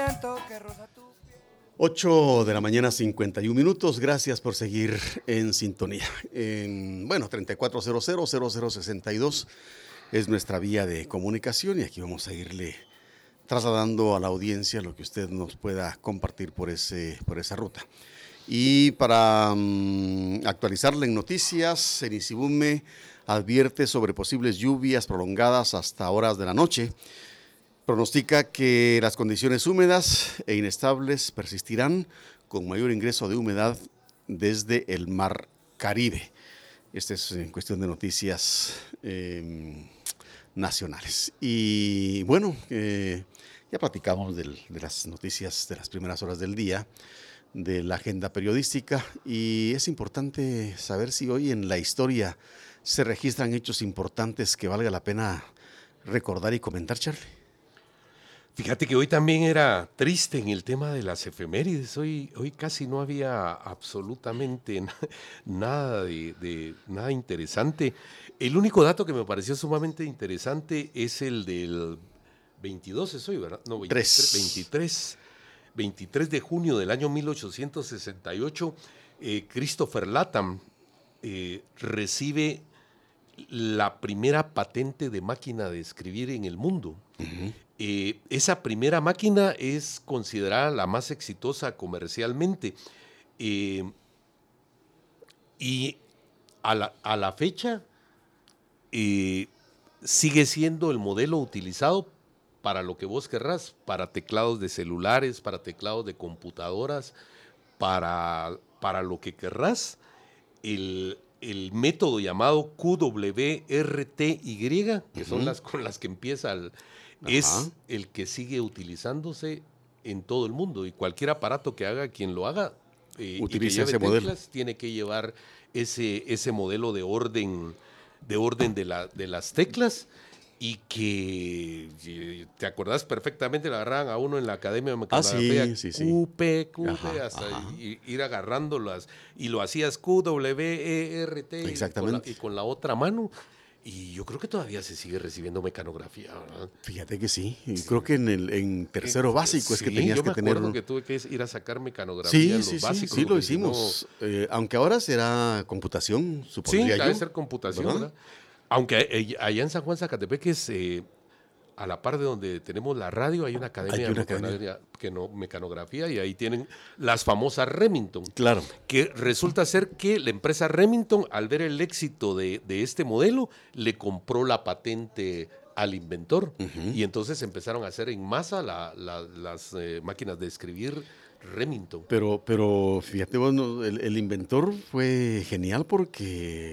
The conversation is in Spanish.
8 de la mañana, 51 minutos. Gracias por seguir en sintonía. 3400-0062 es nuestra vía de comunicación y aquí vamos a irle trasladando a la audiencia lo que usted nos pueda compartir por esa ruta. Y para actualizarle en noticias, Cenicibume advierte sobre posibles lluvias prolongadas hasta horas de la noche. Pronostica que las condiciones húmedas e inestables persistirán con mayor ingreso de humedad desde el Mar Caribe. Esta es en cuestión de noticias nacionales. Y bueno, ya platicamos de las noticias de las primeras horas del día, de la agenda periodística, y es importante saber si hoy en la historia se registran hechos importantes que valga la pena recordar y comentar, Charlie. Fíjate que hoy también era triste en el tema de las efemérides. Hoy casi no había absolutamente nada nada interesante. El único dato que me pareció sumamente interesante es el del 22, es hoy, ¿verdad? No, 23 de junio del año 1868, Christopher Latham recibe la primera patente de máquina de escribir en el mundo. Uh-huh. Esa primera máquina es considerada la más exitosa comercialmente. Y a la fecha sigue siendo el modelo utilizado para lo que vos querrás, para teclados de celulares, para teclados de computadoras, para lo que querrás. El método llamado QWERTY, que son las con las que empieza es el que sigue utilizándose en todo el mundo, y cualquier aparato que haga quien lo haga utiliza ese teclas, modelo. Tiene que llevar ese modelo de orden de las teclas, y que te acordás perfectamente, le agarraban a uno en la academia de mecanografía, sí. QP, hasta ir agarrándolas, y lo hacías QWERT exactamente, y con la otra mano. Y yo creo que todavía se sigue recibiendo mecanografía, ¿verdad? Fíjate que sí. Creo que en tercero básico es que tenías que tener... yo me acuerdo que tuve que ir a sacar mecanografía en los básicos. Sí, lo hicimos. No... aunque ahora será computación, supondría yo. Sí, debe ser computación, ¿verdad? Aunque allá en San Juan Zacatepec, a la par de donde tenemos la radio, hay una academia de mecanografía, y ahí tienen las famosas Remington. Claro. Que resulta ser que la empresa Remington, al ver el éxito de este modelo, le compró la patente al inventor. Uh-huh. Y entonces empezaron a hacer en masa las máquinas de escribir Remington. Pero fíjate, bueno, el inventor fue genial porque